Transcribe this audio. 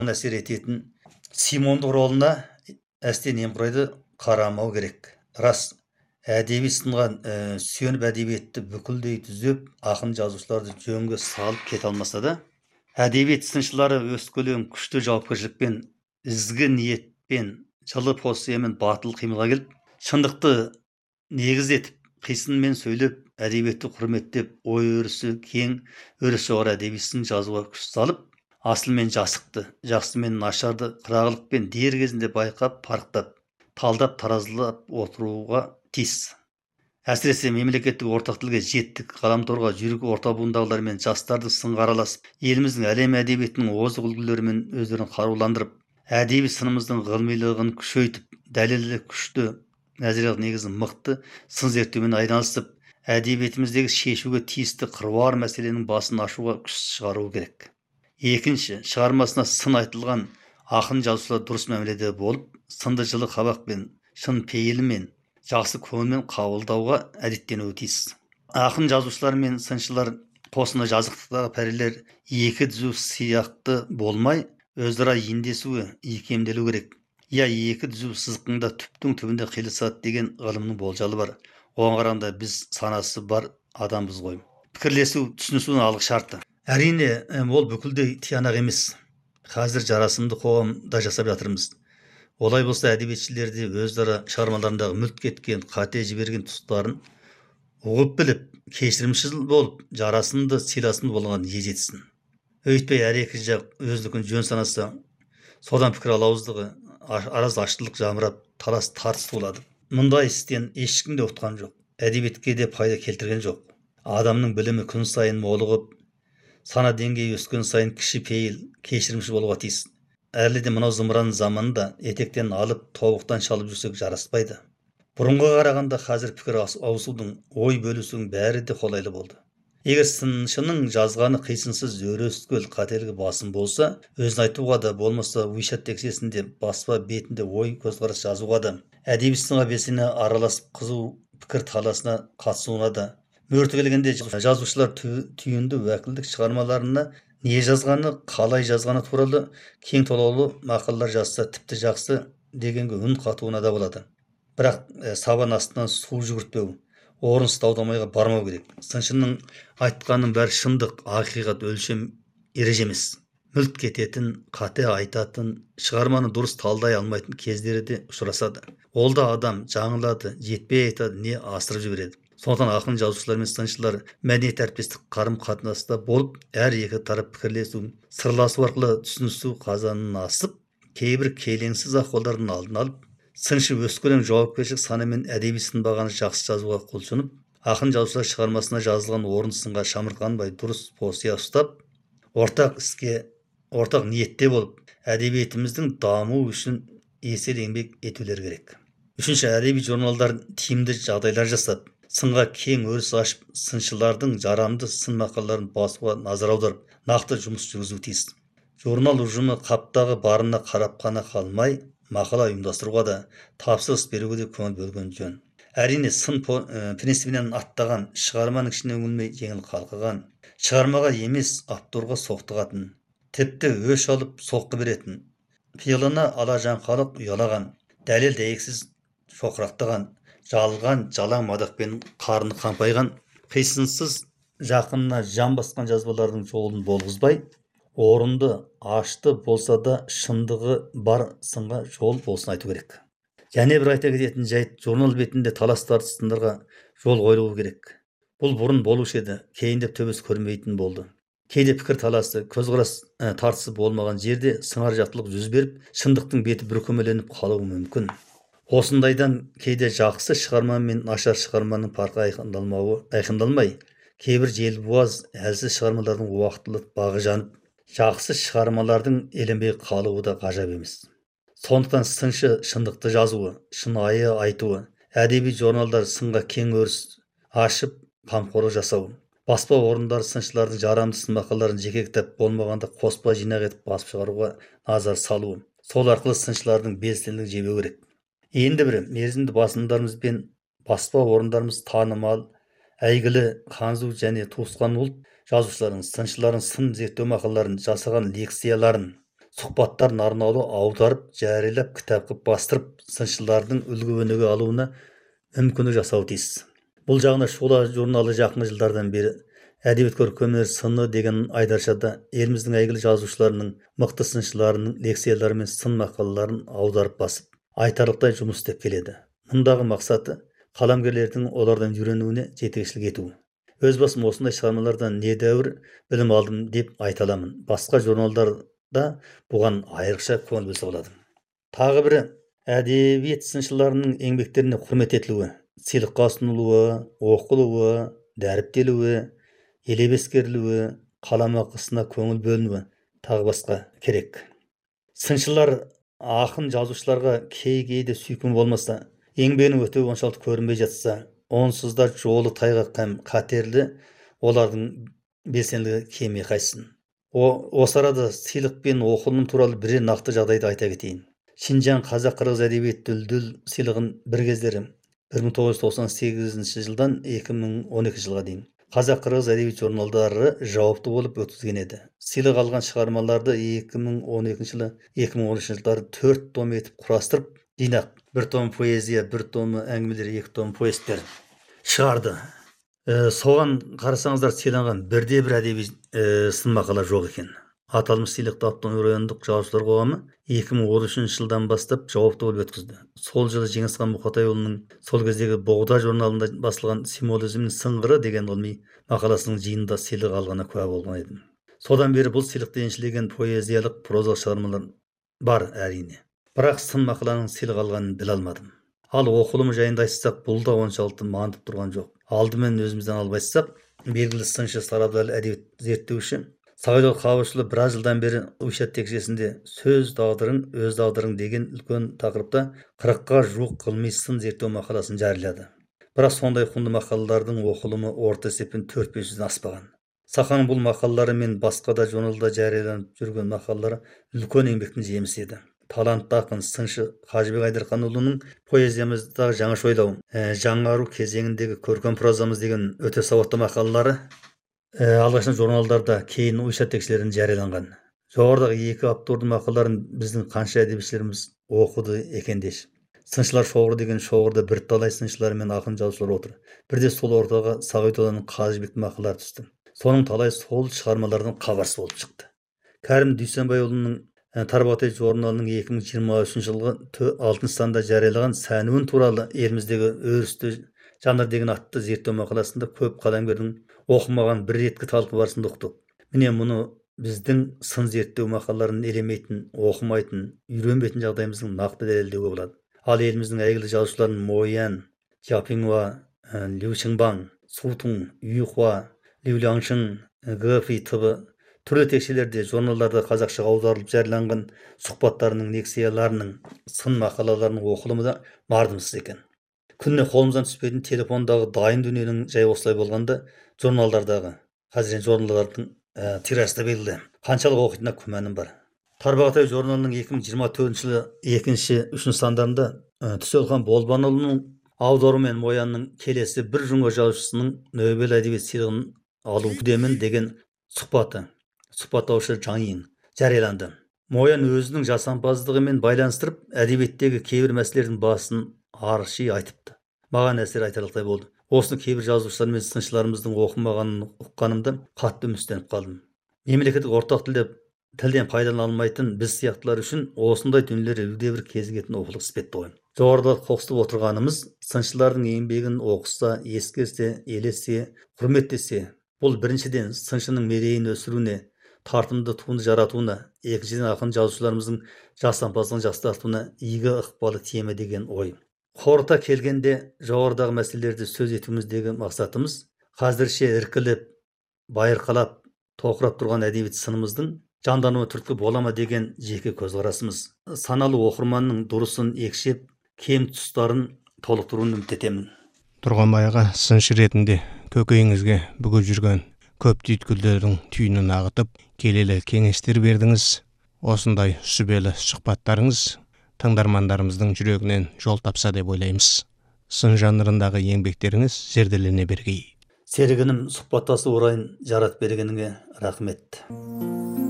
әсер ететін симондық ролына әсте немқұрайды қарамау керек. Рас, әдеби сынға сүйеніп әдебиетті бүкілдей түзеп, ақын жазушыларды жөнге салып кете алмаса да, әдебиет сыншылары өскелең күшті жауапкершілікпен, ізгі ниетпен, жылы поэзиямен батыл қимылға келіп, шындықты негіз етіп, қисынмен сөйлеп, әдебиетті құрметтеп, ой өрісі кең, өрісі жоғары әдеби сын жазуға күш салып, асыл мен жасықты, жақсы мен нашарды қырағылықпен дер кезінде байқап, парықтап, талдап, таразылап отыруға тиіс. Әсіресе мемлекеттік ортақ тілге жеттік, ғаламторға жүйрік орта буындағылар мен жастарды сынға араласып, еліміздің әлем әдебиетінің озық үлгілерімен өздерін қаруландырып, әдеби сынымыздың ғылымилығын күшейтіп, дәлелді күшті, нәзірелік негізін мықты сын зерттеумен айналысып, әдебиетіміздегі шешуге тиісті қыруар мәселенің басын ашуға күш шығаруы керек. Екінші, шығармасына сын айтылған ақын жазушылар дұрыс мәміледе болып, сынды жылы қабақпен, шын пейілімен, жақсы көңілмен қабылдауға әдеттенуі тиіс. Ақын жазушылар мен сыншылар қосыны жазықтықтағы пәрелер екі түзу сияқты болмай, өзара ендесуі, икемделу керек. Я екі түзу сызықтың да түптің түбінде қиылысады деген ғылымның болжалы бар. Оған қарағанда біз санасы бар адамбыз ғой. Пікірлесу, түсінісудің алғы шарты. Әрине, ол бүкілдей тиянақ емес. Қазір жарасымды қоғамда жасап жатырмыз. Олай болса, әдебиетшілерде өздері шығармаларындағы мүлт кеткен, қате жіберген тұстарын ұғып біліп, кешірімшіл болып, жарасымды, сыйласымды болған ез етсін. Өйтпей әр екі жақ өздікін жөн санаса, содан пікір алауыздығы, араз аштылық жамырап, талас тартыс туылады. Мұндай істен ешкім де ұтқан жоқ, әдебиетке де пайда келтірген жоқ. Адамның білімі күн сайын молығып, сана деңгейі өскен сайын кіші пейіл, кешірімшіл болуға тиіс. Әлі де мынау зымыран заманында етектен алып, тобықтан шалып жүрсек жараспайды. Бұрынға қарағанда қазір пікір ауысудың, ой бөлісудің бәрі де қолайлы болды. Егер сыншының жазғаны қисынсыз өрескел қателігі басым болса, өзін айтуға да, болмаса уишат тексесінде, баспа бетінде ой көзқарас жазуға да, әдеби сынға белсене араласып қызу пікір таласына қатысуына да, мөрті келгенде жазушылар түйінді уәкілдік шығармаларына не жазғаны, қалай жазғаны туралы кең толғаулы мақалалар жазса тіпті жақсы дегенге үн қатуына да болады. Бірақ сабан астынан су жүгіртпеу, орынсыз дау-дамайға бармау керек. Сыншының айтқанның бәрі шындық, ақиқат, өлшем, ереже емес. Мүлт кететін, қате айтатын, шығарманы дұрыс талдай алмайтын кездері де ұшырасады. Ол да адам жаңылады, жетпей айтады, не асырып жібереді. Сондықтан ақын жазушылар мен сыншылар мәдениет әріптестік қарым-қатынаста болып, әр екі тарап пікірлесу, сырласу арқылы түсінісу қазанын асып, кейбір келеңсіз ахуалдардың алдын алып, сыншы өскелең жауапкершілік санамен әдеби сынбағаны жақсы жазуға құлшынып, ақын жазушылар шығармасына жазылған орын сынға шамырқанбай дұрыс поэзия ұстап, ортақ іске, ортақ ниетте болып, әдебиетіміздің дамуы үшін еселі еңбек етулері керек. Үшінші, әдеби журналдар тиімді жағдайлар жасап, сынға кең өріс ашып, сыншылардың жарамды сын мақалаларын басуға назар аударып, нақты жұмыс жүргізуі тиіс. Журнал ұжымы қаптағы барына қарап қана қалмай, мақала ұйымдастыруға да, тапсырыс беруге де көңіл бөлген жөн. Әрине, сын принципінен аттаған, шығарманың ішіне үңілмей жеңіл қалқыған, шығармаға емес авторға соқтығатын, тіпті өш алып соққы беретін, пиғылына ала жаңқалық ұялаған, дәлел дәйексіз шоқырақтаған, жалған жалаң мадақпен қарны қампайған, қисынсыз жақынына жан басқан жазбалардың жолын болғызбай, орынды, ашты болса да шындығы бар сынға жол болсын айту керек. Және бір айта кететін жайт, журнал бетінде талас тартыстарға жол қойылуы керек. Бұл бұрын болушы еді, кейінде төбес көрмейтін болды. Кейде пікір таласы, көзқарас тартысы болмаған жерде сыңар жақтылық жүз беріп, шындықтың беті бүркемеленіп қалуы мүмкін. Осындайдан кейде жақсы шығарма мен нашар шығарманың парқы айқындалмай, кейбір желбуаз, әлсіз шығармалардың уақытылы бағы жанып, жақсы шығармалардың еленбей қалуы да ғажап емес. Сондықтан сыншы шындықты жазуы, шынайы айтуы, әдеби журналдар сынға кең өріс ашып, қамқорлық жасауы, баспа орындары сыншылардың жарамды сын мақалаларын жеке кітап болмағанда қоспа жинақ етіп басып шығаруға назар салуы, сол арқылы сыншылардың белсенділігін жебеу керек. Енді бірі, мерзімді басылымдарымыз бен баспа орындарымыз танымал, әйгілі, ханзу және туысқан ұлт жазушыларының, сыншылардың сын зерттеу мақалаларын, жасаған лекцияларын, сұхбаттарын арнаулы аударып, жариялап, кітап қылып бастырып, сыншылардың үлгі-өнеге алуына мүмкіндік жасауы тиіс. Бұл жағында Шұғыла журналы жақын жылдардан бері әдебиет көркемдер сыны деген айдаршада еліміздің әйгілі жазушыларының, мықты сыншыларының лекциялары мен сын мақалаларын аударып басып, айтарлықтай жұмыс істеп келеді. Мұндағы мақсаты қаламгерлердің олардан үйренуіне жетекшілік ету. Өз басым осындай шығармалардан недәуір білім алдым деп айта аламын. Басқа журналдарда бұған айрықша көңіл бөлсе болады. Тағы бірі әдебиет сыншыларының еңбектеріне құрмет етілуі, сыйлыққа ұсынылуы, оқылуы, дәріптелуі, елеп ескерілуі, қаламақысына көңіл бөлінуі тағы басқа керек. Сыншылар ақын жазушыларға кей-кейде сүйкім болмаса, еңбегінің өтеуі оншалықты көрінбей жатса, онсыз да жолы тайғақ һәм қатерлі, олардың белсенділігі кемей қайтсын. Осы арада сыйлық пен оқылым туралы бір нақты жағдайды айта кетейін. Шинжаң қазақ-қырғыз әдебиет дүлдүл сыйлығын бір кездері 1998 жылдан 2012 жылға дейін қазақ-қырғыз әдебиет журналдары жауапты болып өткізген еді. Сыйлық алған шығармаларды 2012 жылы 2013 жылдары 4 том етіп құрастырып, жинақ, 1 том поэзия, 1 том әңгімелер, 2 том повестер шығарды. Соған қарасаңыздар, сыйланған бірде-бір әдеби сын мақала жоқ екен. Аталмыш сыйлықты Автономиялық жазушылар қоғамы 2013 жылдан бастап жауапты болып өткізді. Сол жылы Жеңісхан Мұқатайұлының сол кездегі Боғда журналында басылған «Символизмнің сыңғыры» деген ғылыми мақаласының жиынында сыйлық алғанына куә болған едім. Содан бері бұл сыйлықты еншілеген поэзиялық, прозалық шығармалар бар әрине. Бірақ сын мақаланың сыйлық алғанын біле алмадым. Ал оқылымы жайында айтсақ, бұл да оншалықты маңдып тұрған жоқ. Алдымен өзімізден алып айтсақ, белгілі сыншы, сарабдал әдебиет зерттеуші Сағидол Қабышұлы біраз жылдан бері Уйшат текшесінде сөз тағдырың, өз тағдырың деген үлкен тақырыпта 40-қа жуық ғылыми сын зерттеу мақаласын жариялады. Бірақ сондай құнды мақалалардың оқылымы орта есеппен 4-500-ден аспаған. Сақаның бұл мақалалары мен басқа да журналда жарияланып жүрген мақалалары үлкен еңбектің жемісі еді. Талантты ақын сыншы Қажыбек Айдарханұлының поэзиямыздағы жаңаша ойлау, жаңару кезеңіндегі көркем прозамыз деген өте сауатты мақалалары алғашында журналдарда, кейін Уйшат текшелерінде жарияланған. Жоғарыдағы екі автордың мақалаларын біздің қанша әдебиетшілеріміз оқыды екен деші. Сыншылар шоғыры деген шоғырда бірталай сыншылар мен ақын жазушылар отыр. Бірде сол ортаға Сағидолланың Қажыбектің мақалалары түсті. Соның талай сол шығармалардан хабарсыз болып шықты. Кәрім Дүйсенбайұлының Тарбағатай журналының 2023 жылғы 6 санда жариялаған «Сәнуін туралы еліміздегі өрісті жанр» деген атты зерттеу мақаласында көп қаламгердің оқымаған бір реткі талқы барысында ұқтық. Міне мұны біздің сын зерттеу мақалаларын елемейтін, оқымайтын, үйренбейтін жағдайымыздың нақты дәлелдеуге болады. Ал еліміздің әйгілі жазушыларын Мо Ян, Жапинхуа, Лю Шыңбаң, Су Тун, Ю Хуа, Лю Ляншың, Гэ Фи Тыбы түрлі текшелерде, журналдарда қазақшаға аударылып жарияланған сұхбаттарының, лекцияларының, сын мақалаларының оқылымы да мардымсыз екен. Күніне қолымыздан түспейтін телефондағы дайын дүниенің жай осылай болғанда, журналдардағы, қазір журналдардың тиражы белгілі. Қаншалық оқитынына күмәнім бар. Тарбағатай журналының 2024 жылы 2-3 сандарында Түселхан Болбанұлының аударуымен Мо Янның келесі бір жұңғы жазушысының Нобель әдебиет сыйлығын алу күтемін деген сұхбаттаушы Жаң Йин жарияланды. Мо Ян өзінің жасампаздығымен байланыстырып, әдебиеттегі кейбір мәселелердің басын арши айтыпты. Маған әсер айтарлықтай болды. Осыны кейбір жазушылар мен сыншыларымыздың оқымағанын ұққанымда қатты үміттеніп қалдым. Мемлекеттік ортақ тілден пайдалана алмайтын біз сияқтылар үшін осындай дүниелер әлде-бір кезігетін оқулық іспетті ғой. Жоғарыда қоқсытып отырғанымыз сыншылардың еңбегін оқыса, ескерсе, елесе, құрметтесе, бұл біріншіден сыншының мерейін өсіруіне, тартымды туынды жаратуына, екіншіден ақын жазушыларымыздың жасампаздығын жақсартуына игі ықпалы тиемі деген ой. Қорыта келгенде жоғарыдағы мәселелерді сөз етуіміздегі мақсатымыз қазірше іркіліп, байырқалап, тоқырап тұрған әдебиет сынымыздың жандануы түрткі бола ма деген жеке көзқарасымыз. Саналы оқырманның дұрысын екшеп, кем тұстарын толықтыруын үміт етемін. Тұрғанбайға сыншы ретінде көкейіңізге бүгіп жүрген көп түйткілдердің түйінін ағытып, келелі кеңестер бердіңіз. Осындай сүбелі сұхбаттарыңыз тыңдармандарымыздың жүрегінен жол тапса деп ойлаймыз. Сын жанрындағы еңбектеріңіз зерделене бергей. Серігінім сұхбаттасу орайын жаратып бергеніңе рахмет.